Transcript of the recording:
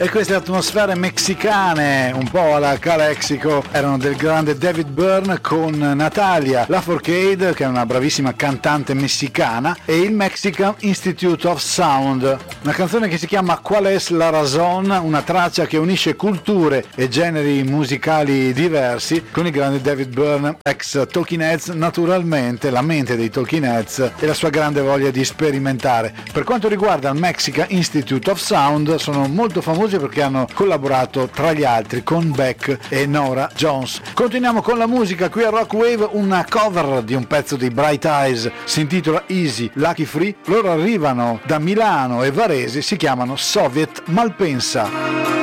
E queste atmosfere messicane, un po' alla Calexico, erano del grande David Byrne con Natalia Lafourcade, che è una bravissima cantante messicana, e il Mexican Institute of Sound, una canzone che si chiama Qual es la razón, una traccia che unisce culture e generi musicali diversi con il grande David Byrne, ex Talking Heads, naturalmente la mente dei Talking Heads e la sua grande voglia di sperimentare. Per quanto riguarda il Mexican Institute of Sound, sono molto famosi perché hanno collaborato tra gli altri con Beck e Nora Jones. Continuiamo con la musica qui a Rock Wave, una cover di un pezzo di Bright Eyes, si intitola Easy Lucky Free. Loro arrivano da Milano e Varese, si chiamano Soviet Malpensa.